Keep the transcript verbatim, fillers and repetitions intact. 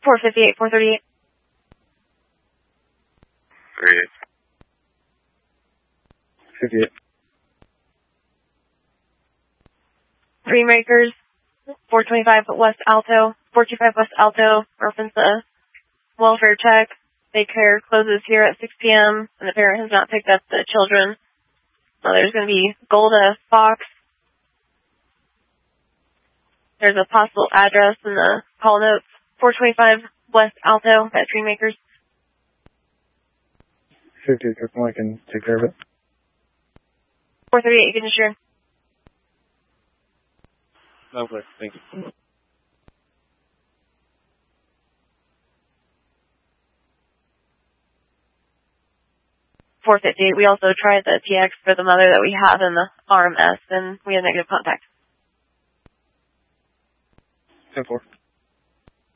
four fifty-eight, four thirty-eight. thirty-eight. fifty-eight. Three makers, four twenty-five West Alto, four twenty-five West Alto, reference the welfare check. Daycare closes here at six p.m. and the parent has not picked up the children. So there's going to be Golda Fox. There's a possible address in the call notes. four twenty-five West Alto at Three Makers. fifty-eight, I can take care of it. four thirty-eight, you can share. Lovely, thank you. four fifty-eight, we also tried the T X for the mother that we have in the R M S, and we had negative contact. ten four.